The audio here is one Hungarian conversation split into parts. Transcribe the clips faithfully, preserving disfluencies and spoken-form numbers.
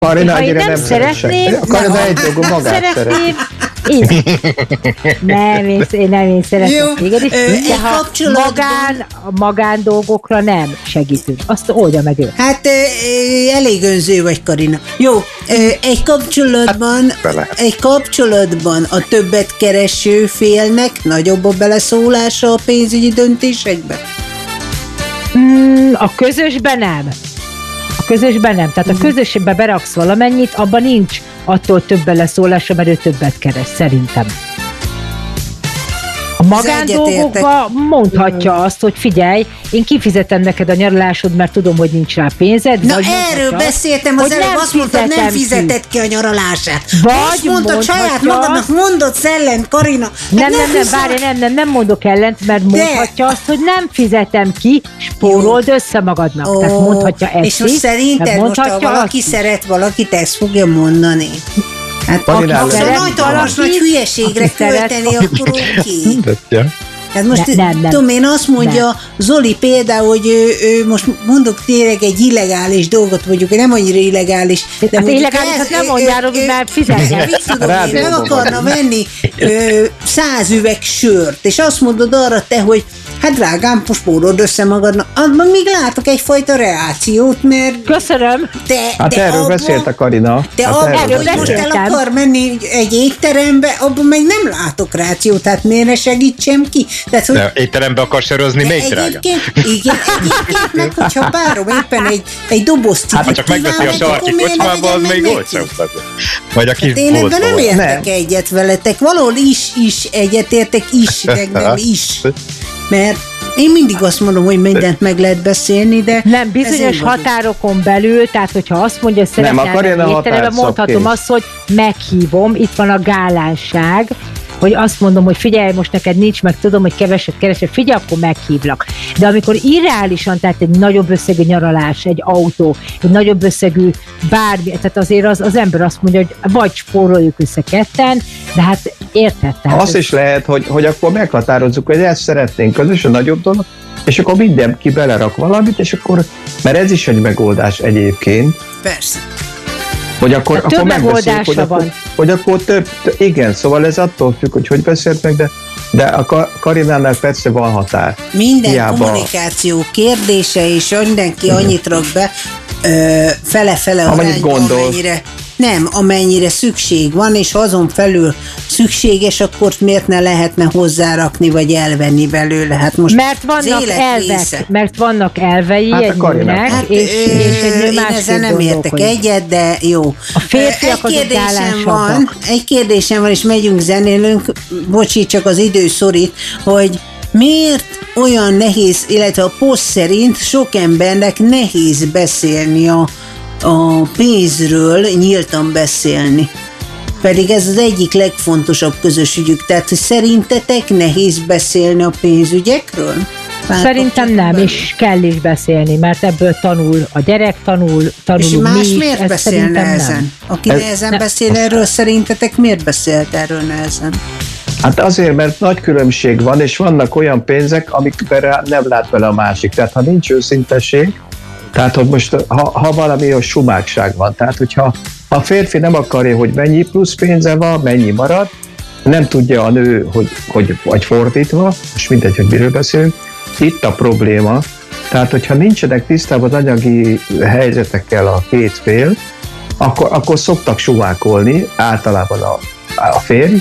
Karina ha én annyira nem nem szeretném, szeressek. Karina egy dolgon magát szeret. szeretném, én, nem, én, én nem, én szeretem Jó, téged is, ö, egy de ha kapcsolatban- magán, magán dolgokra nem segítünk, azt oldja meg ő. Hát ö, ö, elég önző vagy, Karina. Jó, ö, egy kapcsolatban, Hát, bele. egy kapcsolatban a többet kereső félnek nagyobb a beleszólása a pénzügyi döntésekbe? Mm, a közösben nem. A közösben nem. Tehát a közösben beraksz valamennyit, abban nincs attól több beleszólása, mert ő többet keres, szerintem. A magándolgokban mondhatja azt, hogy figyelj, én kifizetem neked a nyaralásod, mert tudom, hogy nincs rá pénzed. Na vagy erről mondhatja, beszéltem az hogy előbb, nem azt mondtad, nem fizetem ki. fizeted ki a nyaralását. Vagy Most mondtad saját mondhatja- magadnak, mondod szellent, Karina. Hát Nem, nem, nem, hiszem. várj, nem, nem, nem mondok ellent, mert De. mondhatja azt, hogy nem fizetem ki, spórold össze magadnak. Ó, Tehát mondhatja ezt és most is, szerinted meg most, ha mondhatja valaki azt is. szeret valakit, ezt fogja mondani? Hát Karinál akkor szeret nagy hatalmas nagy valakit, hülyeségre aki szeret költeni, akkor oké. Mutatja. Hát most Ne- nem, nem. tudom, én azt mondja Zoli például, hogy ő, ő most mondok tényleg egy illegális dolgot, mondjuk nem annyira illegális, de Hát mondjuk illegálisat ez- nem ő- mondjál, ő- Robi, ő- mert fizetnek. Mit tudom, én Rádióban meg akarna vagy. venni ö, száz üveg sört, és azt mondod arra te, hogy hát drágám, most spórold össze magadnak. Abban még látok egyfajta reakciót, mert Köszönöm. te, Hát te erről abban- beszélt a Karina. de Hát abban, erről hogy most el beszéltem. akar menni egy étterembe, abban meg nem látok rációt, tehát miért ne segítsem ki? Tehát, hogy De étterembe akar sorozni, de még drága? egyébként, igen, egyébként meg, hogyha párom éppen egy, egy doboz cipit Hát ha csak megveszi a kíván, akkor sarki miért ne kocsmába, az vegyem még meg olcsóbb. neki? Vagy aki Hát én ebben nem volt. értek Nem. egyet veletek, valahol is, is egyetértek, is, meg nem is. Mert én mindig azt mondom, hogy mindent meg lehet beszélni, de... Nem, ez bizonyos én vagyok. határokon belül, tehát hogyha azt mondja, hogy Nem, szeretne akarja elmenni a étterembe, határszab mondhatom ki. azt, hogy meghívom, itt van a gálánság, hogy azt mondom, hogy figyelj, most neked nincs, meg tudom, hogy keveset keresek, figyelj, akkor meghívlak. De amikor irreálisan, tehát egy nagyobb összegű nyaralás, egy autó, egy nagyobb összegű bármi, tehát azért az, az ember azt mondja, hogy vagy spóroljuk össze ketten, de hát érted? Tehát Azt is lehet, hogy, hogy akkor meghatározzuk, hogy ezt szeretnénk közös, a nagyobb dolog, és akkor mindenki belerak valamit, és akkor, mert ez is egy megoldás egyébként, Persze. hogy akkor, Hát akkor több megbeszéljük, hogy megoldása akkor, van. hogy akkor több, több, igen, szóval ez attól függ, hogy hogy beszélt meg, de, de a Ka- Karinánál persze van határ. Minden Hiába. kommunikáció kérdése, és mindenki annyit rak be, ö, fele-fele Amennyit arányba, gondol. amennyire, nem, amennyire szükség van, és ha azon felül szükséges, akkor miért ne lehetne hozzárakni, vagy elvenni belőle? Hát most Mert az vannak élet elvek, része. mert vannak elvei Hát a egy Karinak. nőnek, Hát, és, ö, és egy nő én másképp ezzel nem értek gondolkodik. egyet, de jó. A férfiak Egy azok kérdésem gálánsabbak. van, egy kérdésem van, és megyünk zenélünk, bocsi, csak az idő szorít, hogy miért olyan nehéz, illetve a poszt szerint sok embernek nehéz beszélni a, a pénzről, nyíltan beszélni. Pedig ez az egyik legfontosabb közös ügyük. Tehát hogy szerintetek nehéz beszélni a pénzügyekről? Szerintem nem, és kell is beszélni, mert ebből tanul a gyerek, tanul, És tanulunk mi más is. miért ez beszél szerintem nehezen? nem. Aki Ez- nehezen nem. beszél erről, szerintetek miért beszélt erről nehezen? Hát azért, mert nagy különbség van, és vannak olyan pénzek, amikben nem lát bele a másik. Tehát ha nincs őszintesség, tehát hogy most ha, ha valami a sumákság van, tehát hogyha ha a férfi nem akarja, hogy mennyi plusz pénze van, mennyi marad, nem tudja a nő, hogy, hogy vagy fordítva, most mindegy, hogy miről beszélünk, itt a probléma. Tehát, hogyha nincsenek tisztában az anyagi helyzetekkel a két fél, akkor, akkor szoktak sumákolni, általában a, a férj,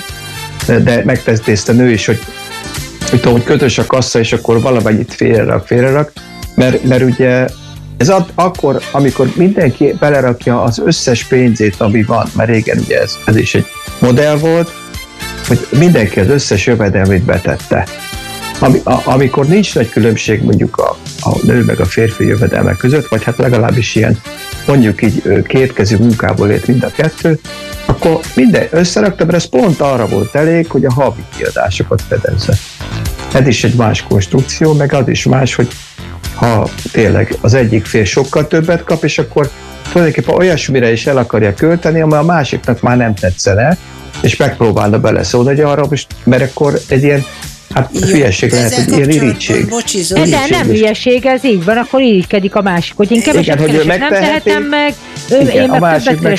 de megteszi ezt a nő is, hogy, hogy, tudom, hogy kötös a kassa, és akkor valamennyit félrerak, félrerak, mert, mert ugye ez ad, akkor, amikor mindenki belerakja az összes pénzét, ami van, mert régen ugye ez, ez is egy modell volt, hogy mindenki az összes jövedelmét betette. Ami, a, amikor nincs nagy különbség mondjuk a, a nő meg a férfi jövedelmek között, vagy hát legalábbis ilyen mondjuk így kétkezű munkából élt mind a kettő, akkor minden összerakta, mert ez pont arra volt elég, hogy a havi kiadásokat fedezze. Ez is egy más konstrukció, meg az is más, hogy ha tényleg az egyik fél sokkal többet kap, és akkor tulajdonképpen olyasmire is el akarja költeni, amely a másiknak már nem tetszene, és megpróbálna beleszólni, hogy arra most, mert akkor egy ilyen Hát Jó, hülyeség lehet, ezzel hogy ilyen kapcsolatban, irítség. Bocsi, De, Zoli, de Irigység nem is. hülyeség, ez így van, akkor irigykedik a másik, hogy én keveset Igen, hogy ő keresek, nem megteheti. tehetem meg, ő, Igen, én a meg másik többet meg